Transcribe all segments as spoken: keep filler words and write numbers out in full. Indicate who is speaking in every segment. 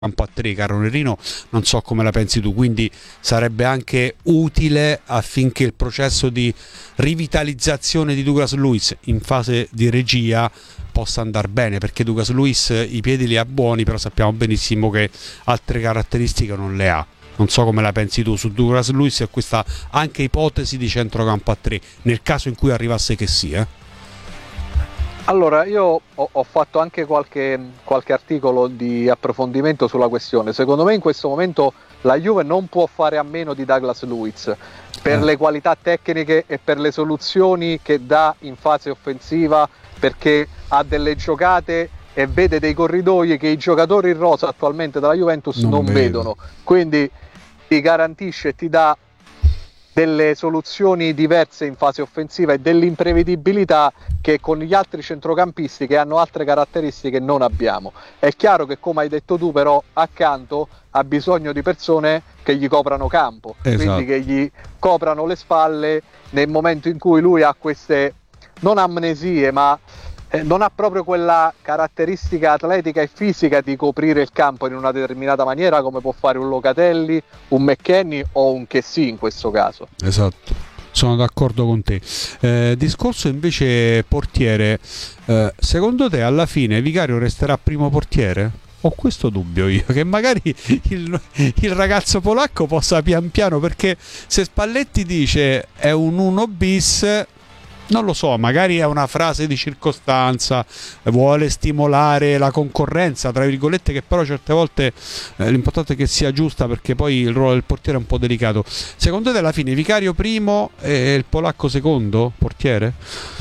Speaker 1: campo a tre, caro Nerino, non so come la pensi tu, quindi sarebbe anche utile affinché il processo di rivitalizzazione di Douglas Luiz in fase di regia possa andare bene, perché Douglas Luiz i piedi li ha buoni, però sappiamo benissimo che altre caratteristiche non le ha. Non so come la pensi tu su Douglas Luiz e questa anche ipotesi di centrocampo a tre, nel caso in cui arrivasse che sia.
Speaker 2: Allora, io ho, ho fatto anche qualche, qualche articolo di approfondimento sulla questione. Secondo me in questo momento la Juve non può fare a meno di Douglas Luiz per eh. le qualità tecniche e per le soluzioni che dà in fase offensiva, perché ha delle giocate e vede dei corridoi che i giocatori in rosa attualmente della Juventus non, non vedono. Quindi ti garantisce e ti dà delle soluzioni diverse in fase offensiva e dell'imprevedibilità che con gli altri centrocampisti che hanno altre caratteristiche non abbiamo. È chiaro che, come hai detto tu, però accanto ha bisogno di persone che gli coprano campo, esatto. Quindi che gli coprano le spalle nel momento in cui lui ha queste non amnesie, ma eh, non ha proprio quella caratteristica atletica e fisica di coprire il campo in una determinata maniera come può fare un Locatelli, un McKennie o un Kessie in questo caso.
Speaker 1: Esatto, sono d'accordo con te. Eh, discorso invece portiere, eh, secondo te alla fine Vicario resterà primo portiere? Ho questo dubbio io, che magari il, il ragazzo polacco possa pian piano, perché se Spalletti dice è un uno bis, non lo so, magari è una frase di circostanza, vuole stimolare la concorrenza, tra virgolette, che però certe volte eh, l'importante è che sia giusta, perché poi il ruolo del portiere è un po' delicato. Secondo te alla fine Vicario primo e il polacco secondo portiere?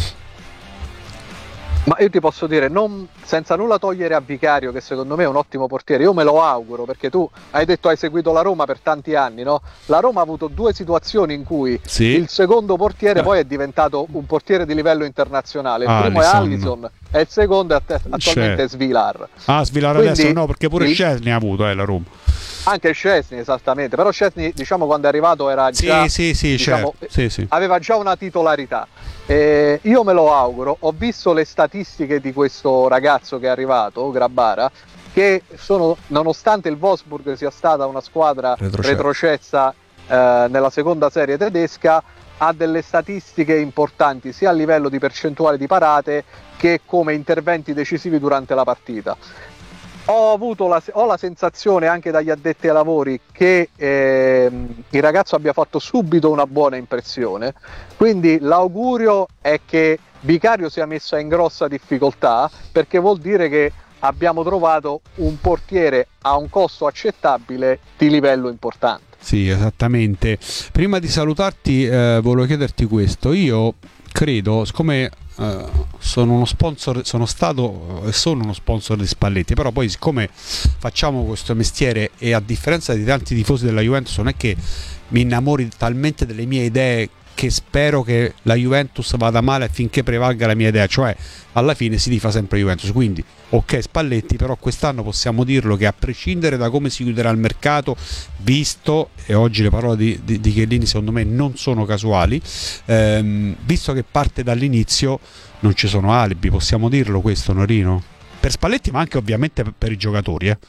Speaker 2: Ma io ti posso dire, non, senza nulla togliere a Vicario, che secondo me è un ottimo portiere, io me lo auguro, perché tu hai detto hai seguito la Roma per tanti anni, no? La Roma ha avuto due situazioni in cui sì. il secondo portiere eh. poi è diventato un portiere di livello internazionale. Il primo Alisson. è Alisson e il secondo è attualmente è Svilar.
Speaker 1: Ah, Svilar adesso no, perché pure il Szczesny ha avuto eh, la Roma.
Speaker 2: Anche Szczesny, esattamente, però Szczesny, diciamo, quando è arrivato era già
Speaker 1: sì, sì, sì,
Speaker 2: diciamo,
Speaker 1: certo. sì, sì.
Speaker 2: aveva già una titolarità. Eh, io me lo auguro, ho visto le statistiche di questo ragazzo che è arrivato, Grabara, che sono, nonostante il Wolfsburg sia stata una squadra retrocessa, retrocessa eh, nella seconda serie tedesca, ha delle statistiche importanti sia a livello di percentuale di parate che come interventi decisivi durante la partita. Ho avuto la, ho la sensazione anche dagli addetti ai lavori che eh, il ragazzo abbia fatto subito una buona impressione, quindi l'augurio è che Vicario sia messo in grossa difficoltà, perché vuol dire che abbiamo trovato un portiere a un costo accettabile di livello importante.
Speaker 1: Sì, esattamente. Prima di salutarti eh, volevo chiederti questo. Io credo, siccome Uh, sono uno sponsor, sono stato e sono uno sponsor di Spalletti, però poi siccome facciamo questo mestiere e a differenza di tanti tifosi della Juventus non è che mi innamori talmente delle mie idee che spero che la Juventus vada male affinché prevalga la mia idea, cioè alla fine si tifa sempre Juventus, quindi ok Spalletti, però quest'anno possiamo dirlo che a prescindere da come si chiuderà il mercato, visto, e oggi le parole di, di, di Chiellini secondo me non sono casuali, ehm, visto che parte dall'inizio non ci sono alibi, possiamo dirlo questo, Norino? Per Spalletti ma anche ovviamente per, per i giocatori, eh.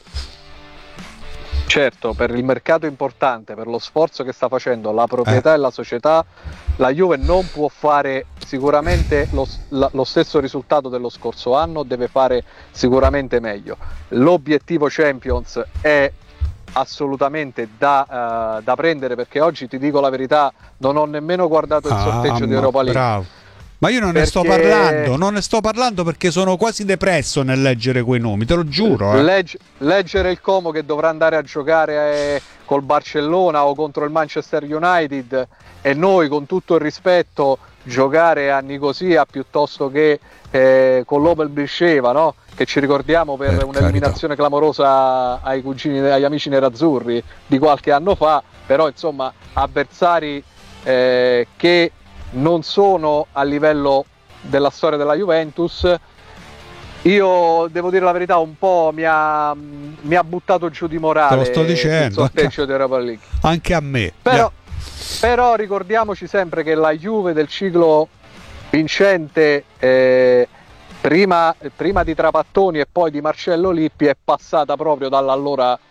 Speaker 2: Certo, per il mercato importante, per lo sforzo che sta facendo la proprietà eh. e la società, la Juve non può fare sicuramente lo, la, lo stesso risultato dello scorso anno, deve fare sicuramente meglio. L'obiettivo Champions è assolutamente da, uh, da prendere, perché oggi ti dico la verità, non ho nemmeno guardato il sorteggio ah, di Europa League.
Speaker 1: Bravo. Ma io non perché... ne sto parlando, non ne sto parlando perché sono quasi depresso nel leggere quei nomi, te lo giuro. Eh.
Speaker 2: Legge, leggere il Como che dovrà andare a giocare eh, col Barcellona o contro il Manchester United, e noi, con tutto il rispetto, giocare a Nicosia piuttosto che eh, con l'Opel Brisceva, no? Che ci ricordiamo per, per un'eliminazione carità. clamorosa ai cugini, agli amici nerazzurri di qualche anno fa, però insomma avversari eh, che non sono a livello della storia della Juventus. Io devo dire la verità, un po' mi ha, mi ha buttato giù di morale.
Speaker 1: Te lo sto dicendo,
Speaker 2: il sorteggio di Europa League.
Speaker 1: Anche a me.
Speaker 2: Però,
Speaker 1: yeah.
Speaker 2: però ricordiamoci sempre che la Juve del ciclo vincente eh, prima, prima di Trapattoni e poi di Marcello Lippi è passata proprio dall'allora